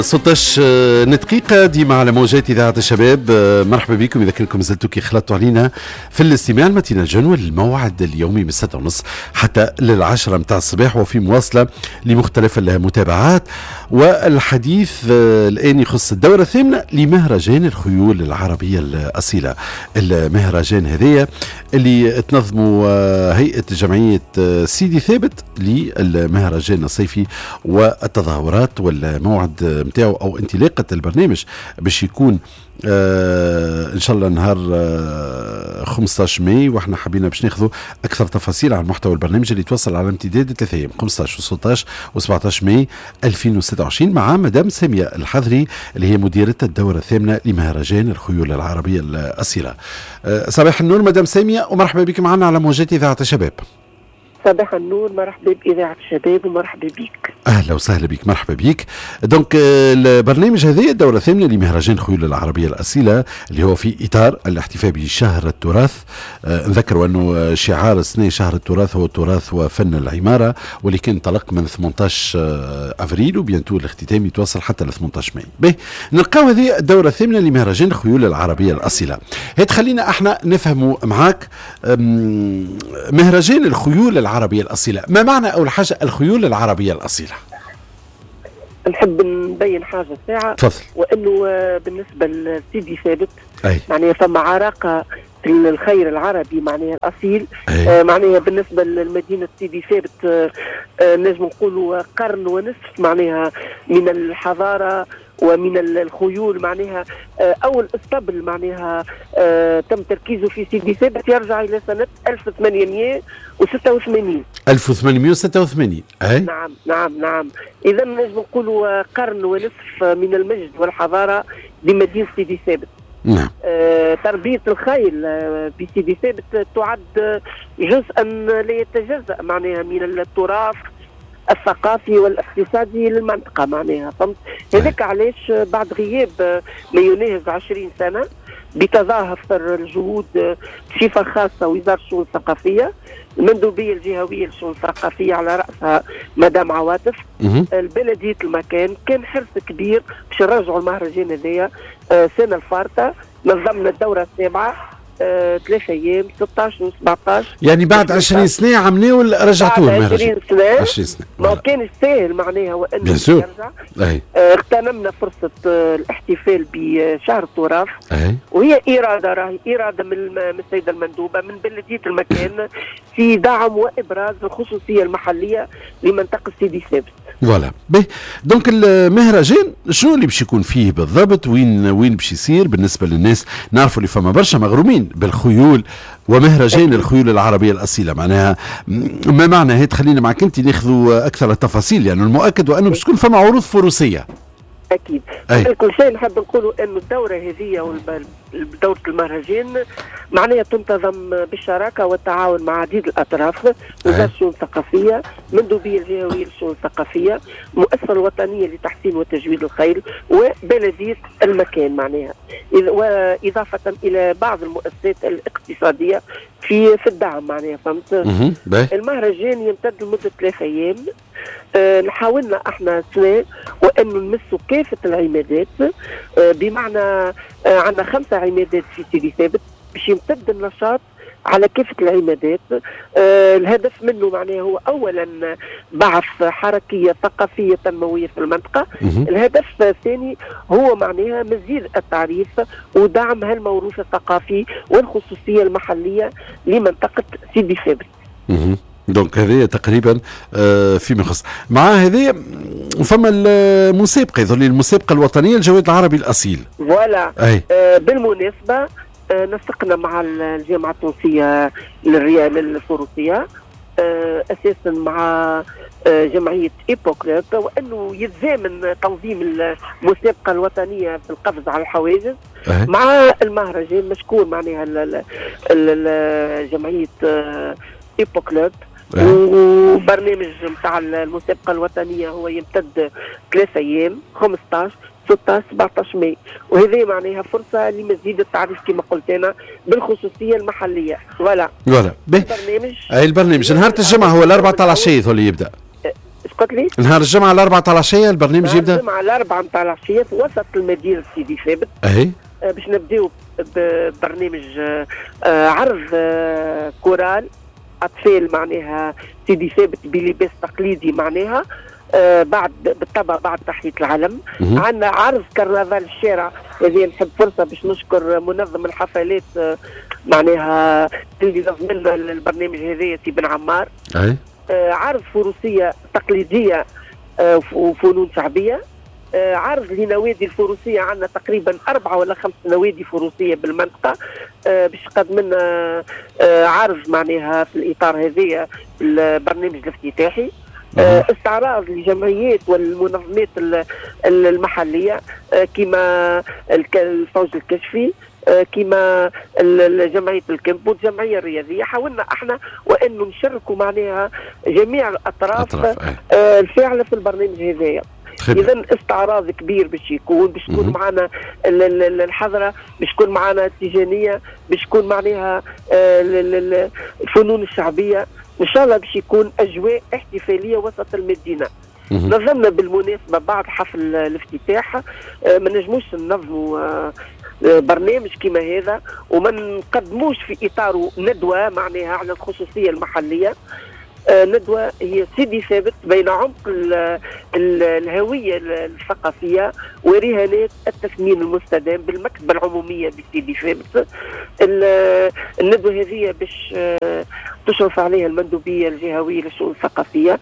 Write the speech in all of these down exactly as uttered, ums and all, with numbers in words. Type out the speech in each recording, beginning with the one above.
ستة عشر دقيقة ديما على موجات إذاعة الشباب. مرحبا بكم إذا كنتم زلتوا كي خلطتوا علينا في الاستماع المتين الجنوى الموعد اليومي من الستة ونص حتى للعشرة متاع الصباح، وفي مواصلة لمختلف المتابعات. والحديث الآن يخص الدورة الثامنة لمهرجان الخيول العربية الأصيلة. المهرجان هذايا اللي تنظموا هيئة جمعية سيدي ثابت للمهرجان الصيفي والتظاهرات، والموعد متاعو او انطلاقه البرنامج باش يكون آه ان شاء الله نهار آه خمسة عشر ماي، واحنا حبينا باش ناخذوا اكثر تفاصيل عن محتوى البرنامج اللي توصل على امتداد ثلاثة ايام خمسة عشر وستة عشر وسبعة عشر ماي ألفين وستة وعشرين مع مدام ساميه الحذري اللي هي مديره الدوره الثامنه لمهرجان الخيول العربيه الاصيله. آه صباح النور مدام ساميه، ومرحبا بك معنا على موجات اذاعه الشباب. صباح النور، مرحبا بإذاعة الشباب ومرحبا بك. أهلا وسهلا بك، مرحبا بك. دونك البرنامج هذا الدورة الثامنة لمهرجان الخيول العربية الأصيلة اللي هو في إطار الاحتفال بشهر التراث. أه نذكر أنه شعار السنة شهر التراث هو التراث وفن العمارة، واللي كان انطلق من ثمانية عشر أفريل وبينتو الاختتام يتواصل حتى ل ثمانية عشر ماي. به نلقاو هذه الدورة الثامنة لمهرجان الخيول العربية الأصيلة. هات خلينا احنا نفهموا معاك مهرجان الخيول العربية الأصيلة، ما معنى أول حاجة الخيول العربية الأصيلة؟ نحب نبين حاجة ساعة. تفضل. وأنه بالنسبة لسيدي ثابت أي. معناها فما عراقة في الخير العربي معناها الأصيل. آه معناها بالنسبة لمدينة سيدي ثابت آه آه نجم نقولوا قرن ونصف معناها من الحضارة ومن الخيول. معناها اول اسطبل معناها تم تركيزه في سيدي ثابت يرجع الى سنه ألف وثمانمائة وستة وثمانين. ألف وثمانمائة وستة وثمانين. أي؟ نعم نعم نعم. اذا نجم نقولوا قرن ونصف من المجد والحضاره لمدينه سيدي ثابت. نعم. آه تربيه الخيل آه بسيدي ثابت تعد جزءا لا يتجزا معناها من التراث الثقافي والاقتصادي للمنطقة معناها. فهمت؟ هذاك علاش بعد غياب ما يناهز عشرين سنة بتظاهر الجهود بصفة خاصة وزارة الشؤون الثقافية، المندوبية الجهوية للشؤون الثقافية على رأسها مدام عواطف، البلدية المكان، كان حرص كبير باش نرجعوا المهرجان هذايا. السنة الفارطة نظمنا الدورة السابعة ثلاثة ايام ستة عشر وسبعة عشر، يعني بعد عشرين سنة عملوا رجعتوه المهرجان. عشرين سنة ما كانش سهل معناها وانه يرجع. آه اغتنمنا فرصة آه الاحتفال بشهر التراث، وهي إرادة راهي إرادة من السيدة المندوبة من بلدية المكان في دعم وإبراز الخصوصية المحلية لمنطقة سيدي ثابت. فوالا. به دونك المهرجان شنو اللي باش يكون فيه بالضبط؟ وين وين باش يصير بالنسبه للناس؟ نعرفوا اللي فما برشا مغرومين بالخيول ومهرجان الخيول العربيه الاصيله، معناها ما معنى هي؟ خلينا معك انت ناخذوا اكثر التفاصيل، يعني المؤكد وانه باش تكون فما عروض فروسيه. اكيد. كل شيء نحب نقولوا انه الدوره هذه ودوره المهرجان معناها تنتظم بالشراكه والتعاون مع عديد الاطراف، وزاره الشؤون الثقافيه، مندوبيه الجهويه للشؤون الثقافيه، المؤسسه الوطنيه لتحسين وتجويد الخيل، وبلديه المكان معناها، واضافه الى بعض المؤسسات الاقتصاديه في في الدعم معناها. فهمت؟ المهرجان يمتد لمده ثلاثة ايام. أه نحاولنا احنا السنه وانه نمسوا كافه العمادات، أه بمعنى أه عندنا خمسه عمادات في سيدي ثابت باش يمتد النشاط على كافه العمادات. أه الهدف منه معناه هو اولا بعث حركيه ثقافيه تنمويه في المنطقه. الهدف الثاني هو معناها مزيد التعريف ودعم هالموروث الثقافي والخصوصيه المحليه لمنطقه سيدي ثابت. دونك هذه تقريبا آه فيما يخص مع هذه فما المسابقه، يظل المسابقه الوطنيه الجواد العربي الاصيل. فوالا. آه بالمناسبه آه نسقنا مع الجامعه التونسيه للرياضه الفروسيه آه اساسا مع آه جمعيه ايبو كلوب، وانه يتزامن تنظيم المسابقه الوطنيه في القفز على الحواجز أه. مع المهرجان. مشكور معناها جمعيه آه ايبو كلوب. وبرنامج نتاع المسابقه الوطنيه هو يمتد ثلاثة ايام خمسة عشر ستة عشر سبعة عشر ماي، وهذه معناها فرصه لمزيد التعريف كما قلت انا بالخصوصيه المحليه. فوالا. فوالا. البرنامج اي البرنامج نهار الجمعه هو الأربعة عشر اللي يبدا. قلت لي؟ نهار الجمعة الأربعة تاع العشية البرنامج يبدأ؟ الجمعة الأربعة نتاع العشية في وسط المدينة سيدي ثابت. أي آه باش نبداو ببرنامج آه آه عرض آه كورال أطفال معناها سيدي ثابت بلباس تقليدي معناها. آه بعد بالطبع بعد تحية العلم عندنا عرض كرنفال الشارع. هذه نحب فرصة باش نشكر منظم الحفلات آه معناها اللي نظم لنا البرنامج هذايا سي بن عمار. أي آه عرض فروسية تقليدية آه وفنون شعبية. آه عرض لنوادي الفروسية. عندنا تقريبا أربعة ولا خمس نوادي فروسية بالمنطقة. آه باش قد منا آه عرض معناها في الإطار هذايا البرنامج الافتتاحي. آه استعراض للجمعيات والمنظمات المحلية آه كما الفوج الكشفي آه كما جمعية الكامب والجمعية الرياضية. حاولنا احنا وأنه نشاركوا معناها جميع الأطراف آه الفاعلة في البرنامج هذايا. إذا استعراض كبير باش يكون باش تكون معنا الحضرة باش تكون معنا التيجانية باش تكون معناها الفنون الشعبية. إن شاء الله باش يكون أجواء احتفالية وسط المدينة. نظمنا بالمناسبة بعد حفل الافتتاح ما نجموش ننظموا برنامج كما هذا وما نقدموش في إطاره ندوة معناها على الخصوصية المحلية. آه ندوة هي سيدي ثابت بين عمق ال ال الهوية الثقافية ورهانات التثمين المستدام بالمكتبة العمومية بسيدي ثابت. الندوة هذه باش آه تشرف عليها المندوبية الجهوية للشؤون الثقافية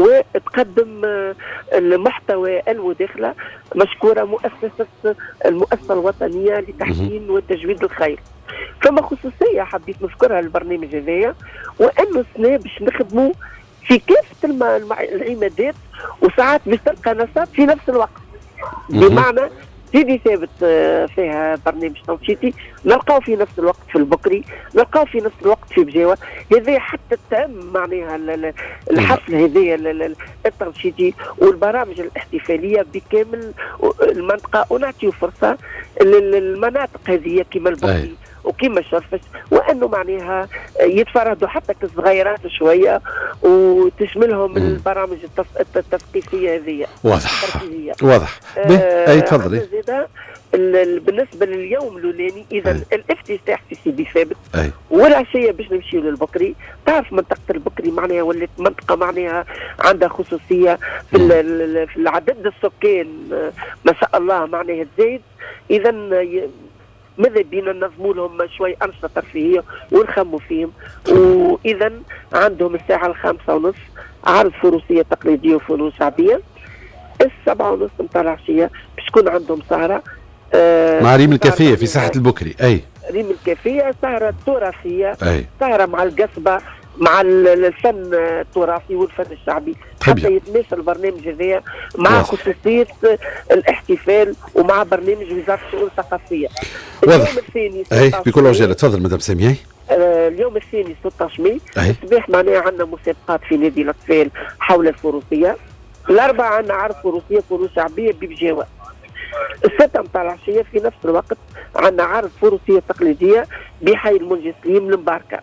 وتقدم آه المحتوى المداخلة. مشكورة مؤسسة المؤسسة الوطنية لتحسين وتجويد الخير. فما خصوصية حبيت نذكرها للبرنامج هذايا وأنه السنة باش نخدموا في كافة العمادات وساعات باش تلقى نشاط في نفس الوقت. بمعنى سيدي ثابت فيها برنامج تنشيطي نلقاو في نفس الوقت في البكري نلقاو في نفس الوقت في بجاوة. هذا حتى التأم معناها الحفل هذايا التنشيطي والبرامج الاحتفالية بكامل المنطقة ونعطيو فرصة للمناطق هذه كما البكري وكما شرفش وانه معناها يتفرهدوا حتى كالصغيرات شويه وتشملهم البرامج التثقيفيه هذه. واضح واضح. آه اي تفضلي. بالنسبه لليوم الاولاني اذا الافتتاح في سيدي ثابت والعشيه باش نمشيو للبكري. تعرف منطقه البكري معناها ولات منطقه معناها عندها خصوصيه في, في العدد السكان ما شاء الله معناها تزايد. اذا ماذا بينا ننظموا لهم شوي أنشطة ترفيهية ونخموا فيهم. وإذا عندهم الساعة الخامسة ونصف عرض فروسية تقليدية وفنون شعبية. السبعة ونصف متاع العشية باش تكون عندهم سهرة آه مع ريم الكافية في ساحة البكري. أي ريم الكافية سهرة تراثية. أي سهرة مع القصبة مع الفن التراثي والفن الشعبي حتى يتماشى البرنامج هذايا مع خصوصية الاحتفال ومع برنامج وزارة الشؤون الثقافية. اليوم الثاني اي بكل عجالة. تفضل مدام سامية. آه اليوم الثاني ستة عشر ماي الصباح معناها عندنا مسابقات في نادي الأطفال حول الفروسية. الأربعة عندنا عرض فروسية فنون شعبية ببجاوة. الستة متاع العشية في نفس الوقت عندنا عرض فروسية تقليدية بحي المنجي سليم المباركة.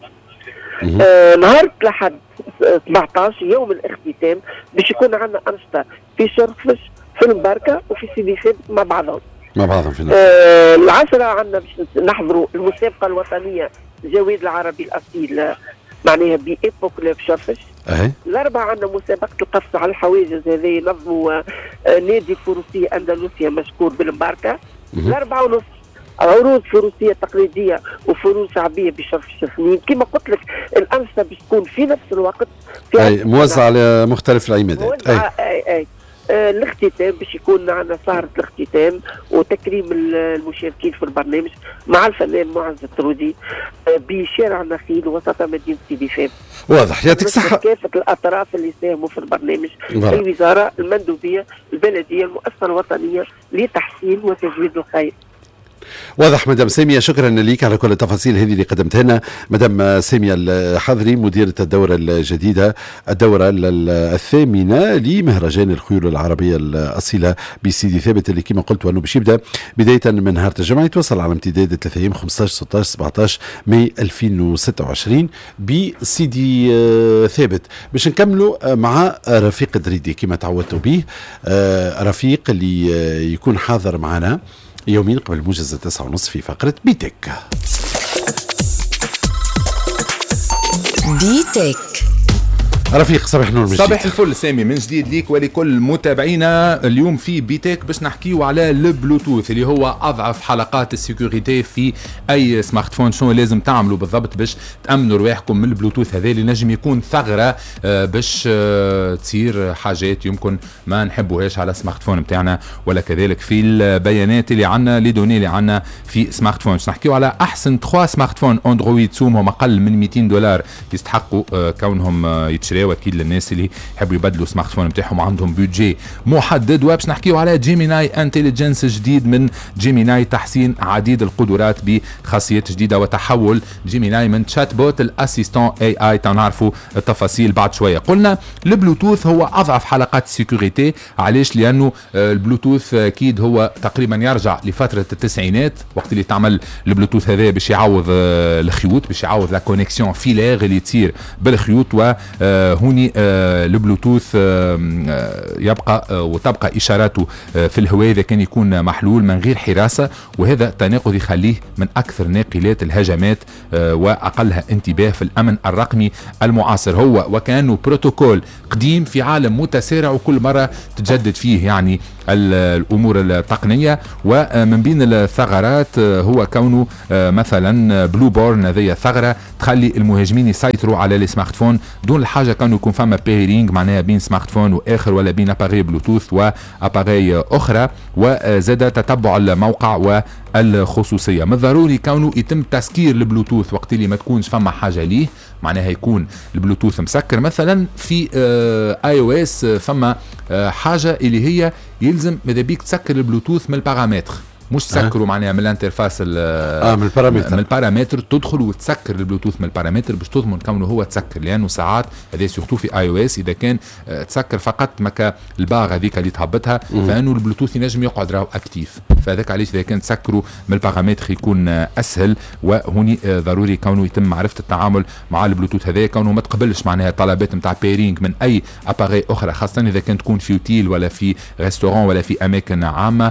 آه نهار الأحد سبعة عشر يوم الاختتام باش يكون عندنا أنشطة في شرفش في المباركة وفي سيدي ثابت مع بعضهم مع بعضهم في آه العشرة عندنا باش نحضروا المسابقة الوطنية جواد العربي الأصيل معناها بإيبوك في شرفش. أه. الأربعة عندنا مسابقة القفز على الحواجز هذه ينظموا آه نادي فروسية أندلسيا مشكور بالمباركة. الأربعة ونص عروض فروسية تقليدية وفنون شعبية بشرف الشفنين. كما قلت لك الأنشطة باش تكون في نفس الوقت في أي موزع على مختلف العمادات. أي. أي أي آه الاختتام باش يكون عندنا سهرة الاختتام وتكريم المشاركين في البرنامج مع الفنان معز الطرودي آه بشارع النخيل وسط مدينة سيدي ثابت. واضح. يعطيك الصحة. كافة الأطراف اللي ساهموا في البرنامج واضح. الوزارة المندوبية البلدية المؤسسة الوطنية لتحسين وتجويد الخير. واضح مدام سامية، شكرا لك على كل التفاصيل هذه اللي قدمتها لنا. مدام سامية الحضري مديرة الدورة الجديدة، الدورة الثامنة لمهرجان الخيول العربية الأصيلة بسيدي ثابت، اللي كما قلت وأنه باش يبدأ بداية من نهار الجمعة يتوصل على امتداد ثلاثة أيام خمسطاش ستطاش سبعطاش ماي ألفين وستة وعشرين بسيدي ثابت. باش نكملوا مع رفيق دريدي كما تعودتوا به، رفيق اللي يكون حاضر معنا يومين قبل موجز التاسعة ونصف في فقرة بيتك. بيتك رفيق صباح النور من جديد. صباح الفل سامي من جديد ليك ولكل متابعينا. اليوم في بيتك باش نحكيو على البلوتوث اللي هو اضعف حلقات السيكوريتي في اي سمارت فون. شنو لازم تعملوا بالضبط باش تامنوا رواحكم من البلوتوث هذا اللي نجم يكون ثغره باش تصير حاجات يمكن ما نحبوهاش على السمارت فون بتاعنا، ولا كذلك في البيانات اللي عندنا لي دوني اللي عندنا في سمارت فون. باش نحكيو على احسن ثلاثة سمارت فون اندرويد سومهم اقل من مئتين دولار يستحقوا كونهم يتشروا اكيد للناس اللي يحبوا يبدلوا سمارت فون بتاعهم وعندهم بودجي محدد. وباش نحكيو على جيميناي انتليجنس جديد من جيميناي، تحسين عديد القدرات بخاصيات جديده وتحول جيميناي من تشات بوت الاسيستون اي اي. تنعرفوا التفاصيل بعد شويه. قلنا البلوتوث هو اضعف حلقات السيكوريتي. علاش؟ لانه البلوتوث اكيد هو تقريبا يرجع لفتره التسعينات، وقت اللي تعمل البلوتوث هذا باش يعوض الخيوط، باش يعوض لا كونيكسيون فيلير اللي تصير بالخيوط. و هوني البلوتوث يبقى وتبقى اشاراته في الهواء اذا كان يكون محلول من غير حراسه، وهذا تناقض يخليه من اكثر ناقلات الهجمات واقلها انتباه في الامن الرقمي المعاصر. هو وكانه بروتوكول قديم في عالم متسارع وكل مره تتجدد فيه يعني الامور التقنيه. ومن بين الثغرات هو كونه مثلا بلو بورن، هذه ثغره تخلي المهاجمين يسيطروا على السمارت فون دون الحاجه كانوا يكون فما بيرينج معناها بين سمارت فون واخر، ولا بين اباري بلوتوث واباري اخرى. وزاد تتبع الموقع والخصوصيه. من الضروري كونه يتم تسكير البلوتوث وقت اللي ما تكونش فما حاجه ليه، معناها يكون البلوتوث مسكر. مثلا في اي او اس فما حاجه اللي هي يلزم ماذا بيك تسكر البلوتوث من البارامتر، مش تسكره أه. معناها من الانترفاس اه من البارامتر من البارامتر تدخل وتسكر البلوتوث من البارامتر باش تضمن كونه هو تسكر. لانه ساعات هذا سورتو في اي او اس اذا كان تسكر فقط مكا الباغ هذيك اللي تهبطها فانه البلوتوث ينجم يقعد راهو اكتيف. فهذاك علاش اذا كان تسكروا من البارامتر يكون اسهل. وهوني ضروري كونه يتم معرفه التعامل مع البلوتوث هذا، كونه ما تقبلش معناها طلبات نتاع بيرينج من اي اباري اخرى، خاصه اذا كان تكون في اوتيل ولا في ريستورون ولا في اماكن عامه.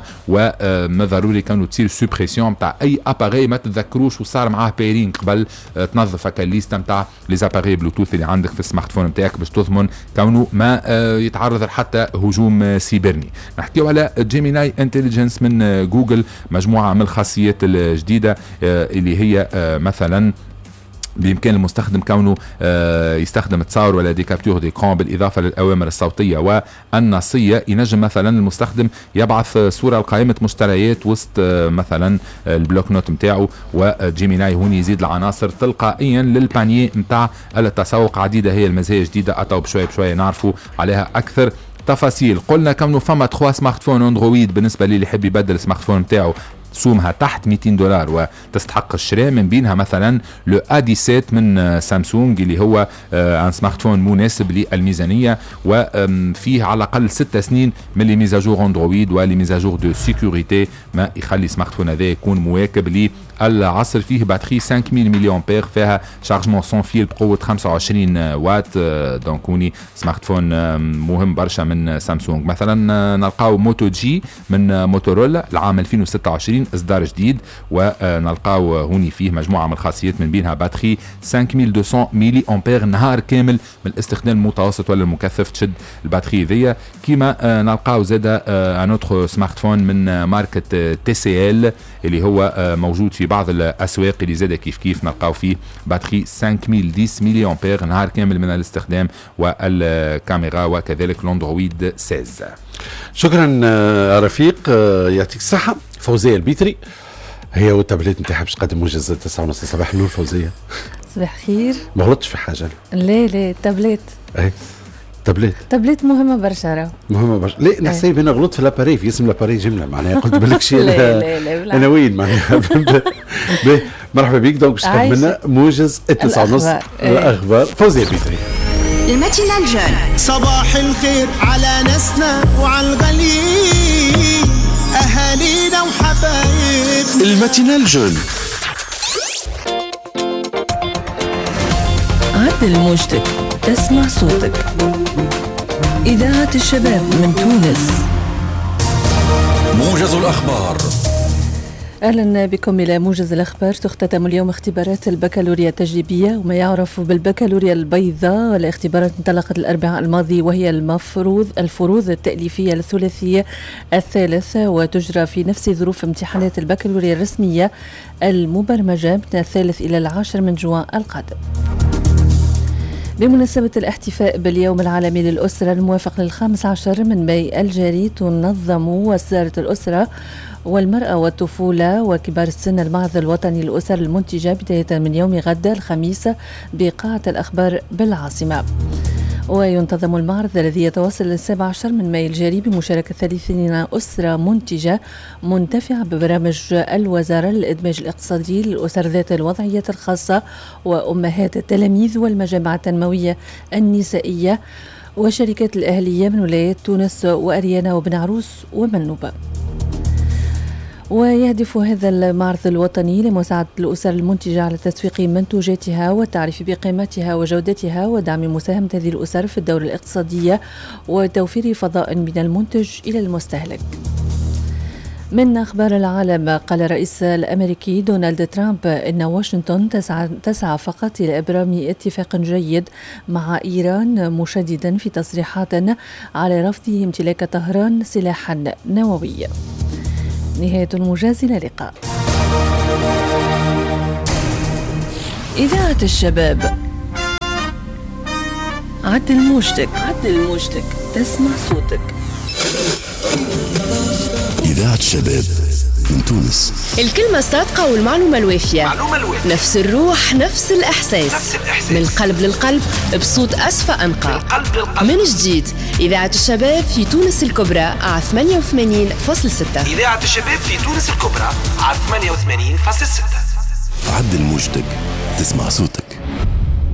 وما ضروري كانوا تصير سوبريسيون نتاع اي اباري ما تتذكروش وصار معاه بيرين قبل تنظف هكا الليست نتاع لي زاباري بلوتوث اللي عندك في السمارت فون نتاعك باش تضمن كونه ما يتعرض لحتى هجوم سيبرني. نحكيو على جيميناي انتليجنس من جوجل، مجموعه من الخاصيات الجديده اللي هي مثلا بإمكان المستخدم كونه يستخدم تصاور ولا دي كابتور ديكران بالإضافة للأوامر الصوتية والنصية. ينجم مثلا المستخدم يبعث صورة لقائمة مشتريات وسط مثلا البلوك نوت متاعه، وجيميناي هوني يزيد العناصر تلقائيا للبانيي متاع التسوق. عديدة هي المزايا الجديدة، أتوا بشوية بشوية نعرفوا عليها أكثر تفاصيل. قلنا كونه فما ثلاثة سمارت فون اندرويد بالنسبة للي يحب يبدل السمارت فون متاعه سومها تحت مئتين دولار وتستحق الشراء. من بينها مثلا لو ا سبعة عشر من سامسونج اللي هو ان سمارت فون مناسب للميزانيه، وفيه على الاقل ست سنين من لي ميزاجور اندرويد ولي ميزاجور دو سيكوريتي، ما يخلي سمارت فون هذا يكون مواكب للعصر. فيه باتري خمسمية ملي امبير، فيها شارجمون سون فيل بقوه خمسة وعشرين وات. دونك هوني سمارت فون مهم برشا من سامسونج. مثلا نلقاو موتو جي من موتورولا العام ألفين وستة وعشرين اصدار جديد، ونلقاو هوني فيه مجموعه من الخاصيات من بينها باتري خمسة آلاف ومئتين ملي امبير نهار كامل من الاستخدام المتوسط ولا المكثف تشد الباتري ذي. كيما نلقاو زاده ان اوتر سمارت فون من ماركه تي سي ال اللي هو موجود في بعض الاسواق اللي زاده كيف كيف نلقاو فيه باتري خمسة آلاف وعشرة ملي امبير نهار كامل من الاستخدام والكاميرا، وكذلك الاندرويد ستة عشر. شكرا رفيق، يعطيك الصحه. فوزية البيتري هي والتابلت نتاعها باش تقدم موجز تسعة ونص. صباح النور فوزية. صباح خير. ما غلطتش في حاجة؟ لا لا التابلت اي تابلت تابلت مهمة برشا راهو مهمة برشا. لا نحسب هنا غلط في لاباري، في اسم لاباري جملة معناها قلت بالك شيء لا لا لا أنا وين معناها. مرحبا بك. دونك باش تاخذ منا موجز التسعة ونص الأخبار. فوزية بيتري الماتينال جون. صباح الخير على ناسنا وعلى الغاليين، أهالينا وحبايب. الماتينال جون. عدل موجتك، تسمع صوتك. إذاعة الشباب من تونس. موجز الأخبار. أهلا بكم إلى موجز الأخبار. تختتم اليوم اختبارات البكالوريا التجريبية وما يعرف بالبكالوريا البيضاء. الاختبارات انطلقت الأربعاء الماضي وهي المفروض الفروض التأليفية الثلاثية الثالثة، وتجرى في نفس ظروف امتحانات البكالوريا الرسمية المبرمجة من الثالث إلى العاشر من جوان القادم. بمناسبة الاحتفاء باليوم العالمي للأسرة الموافق للخامس عشر من ماي الجاري، تنظم وزارة الأسرة والمرأة والطفولة وكبار السن المعرض الوطني للأسر المنتجة بداية من يوم غد الخميس بقاعة الأخبار بالعاصمة. وينتظم المعرض الذي يتواصل للسابع عشر من ماي الجاري بمشاركة ثلاثين أسرة منتجة منتفعة ببرامج الوزارة للإدماج الاقتصادي للأسر ذات الوضعية الخاصة وأمهات التلاميذ والمجامع التنموية النسائية وشركات الأهلية من ولايات تونس وأريانا وبن عروس ومنوبة. ويهدف هذا المعرض الوطني لمساعدة الأسر المنتجة على تسويق منتوجاتها والتعريف بقيمتها وجودتها ودعم مساهمة هذه الأسر في الدورة الاقتصادية وتوفير فضاء من المنتج إلى المستهلك. من أخبار العالم، قال الرئيس الأمريكي دونالد ترامب إن واشنطن تسعى, تسعى فقط إلى إبرام اتفاق جيد مع إيران، مشددا في تصريحات على رفضه امتلاك طهران سلاحا نوويا. نهاية الموجز، إلى اللقاء. إذاعة الشباب. عدل موجتك، عدل موجتك، تسمع صوتك. إذاعة الشباب من تونس. الكلمة الصادقة والمعلومة الوافية. معلومة الوافية. نفس الروح، نفس الإحساس. نفس الإحساس. من القلب للقلب بصوت أصفى أنقى. من, من جديد إذاعة الشباب في تونس الكبرى على ثمانية وثمانين فاصلة ستة. إذاعة الشباب في تونس الكبرى على ثمانية وثمانين فاصلة ستة. عدل موجتك، تسمع صوتك.